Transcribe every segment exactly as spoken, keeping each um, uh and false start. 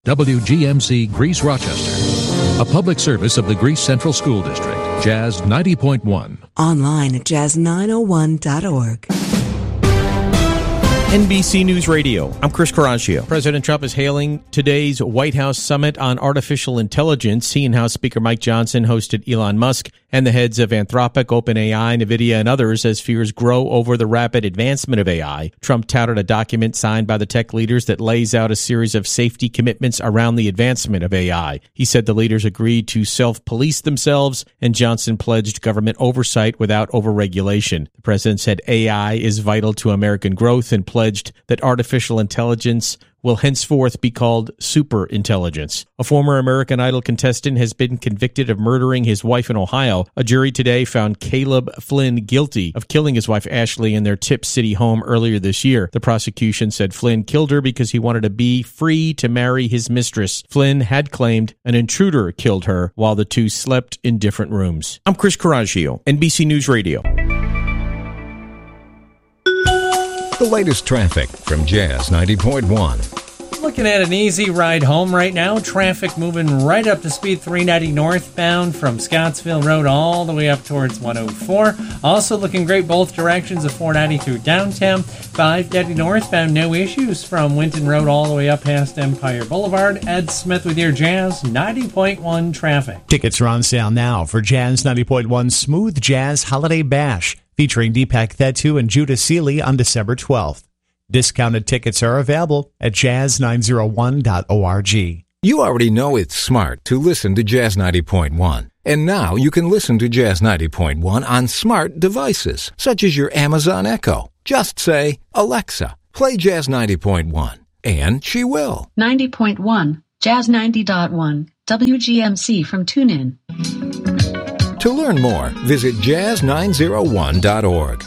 W G M C Greece Rochester, a public service of the Greece Central School District, Jazz ninety point one. Online at jazz nine oh one dot org. N B C News Radio, I'm Chris Coraggio. President Trump is hailing today's White House Summit on Artificial Intelligence. He and House Speaker Mike Johnson hosted Elon Musk and the heads of Anthropic, OpenAI, NVIDIA, and others as fears grow over the rapid advancement of A I. Trump touted a document signed by the tech leaders that lays out a series of safety commitments around the advancement of A I. He said the leaders agreed to self-police themselves, and Johnson pledged government oversight without overregulation. The president said A I is vital to American growth and pledged that artificial intelligence will henceforth be called superintelligence. A former American Idol contestant has been convicted of murdering his wife in Ohio. A jury today found Caleb Flynn guilty of killing his wife Ashley in their Tip City home earlier this year. The prosecution said Flynn killed her because he wanted to be free to marry his mistress. Flynn had claimed an intruder killed her while the two slept in different rooms. I'm Chris Coraggio, N B C News Radio. The latest traffic from Jazz ninety point one. Looking at an easy ride home right now. Traffic moving right up to speed three ninety northbound from Scottsville Road all the way up towards one oh four. Also looking great both directions of four ninety through downtown. five ninety northbound, no issues from Winton Road all the way up past Empire Boulevard. Ed Smith with your Jazz ninety point one traffic. Tickets are on sale now for Jazz ninety point one Smooth Jazz Holiday Bash, featuring Deepak Thettu and Judah Seeley on December twelfth. Discounted tickets are available at jazz nine oh one dot org. You already know it's smart to listen to Jazz ninety point one. And now you can listen to Jazz ninety point one on smart devices, such as your Amazon Echo. Just say, Alexa, play Jazz ninety point one, and she will. ninety point one, Jazz ninety point one, W G M C from TuneIn. To learn more, visit jazz nine oh one dot org.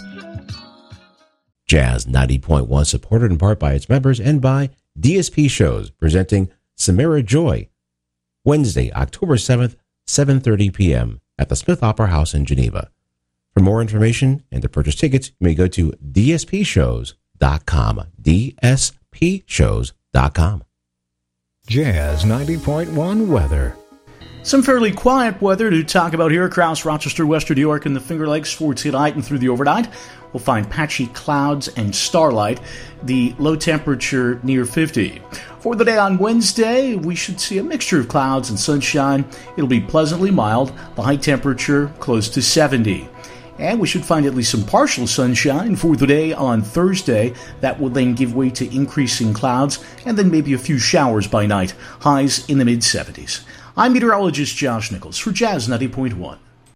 Jazz ninety point one, supported in part by its members and by D S P Shows, presenting Samira Joy, Wednesday, October seventh, seven thirty p.m. at the Smith Opera House in Geneva. For more information and to purchase tickets, you may go to d s p shows dot com, d s p shows dot com. Jazz ninety point one weather. Some fairly quiet weather to talk about here across Rochester, Western New York, and the Finger Lakes towards tonight and through the overnight. We'll find patchy clouds and starlight. The low temperature near fifty. For the day on Wednesday, we should see a mixture of clouds and sunshine. It'll be pleasantly mild. The high temperature close to seventy. And we should find at least some partial sunshine for the day on Thursday. That will then give way to increasing clouds and then maybe a few showers by night. Highs in the mid-seventies. I'm meteorologist Josh Nichols for Jazz ninety point one.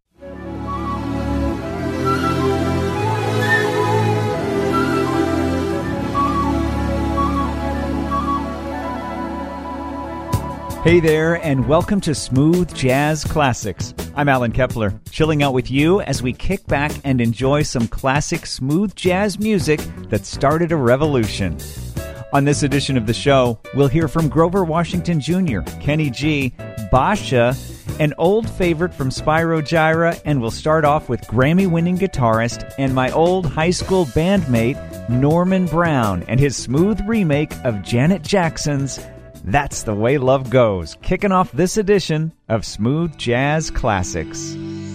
Hey there, and welcome to Smooth Jazz Classics. I'm Alan Kepler, chilling out with you as we kick back and enjoy some classic smooth jazz music that started a revolution. On this edition of the show, we'll hear from Grover Washington Junior, Kenny G, Basha, an old favorite from Spyro Gyra, and we'll start off with Grammy-winning guitarist and my old high school bandmate, Norman Brown, and his smooth remake of Janet Jackson's That's the Way Love Goes, kicking off this edition of Smooth Jazz Classics.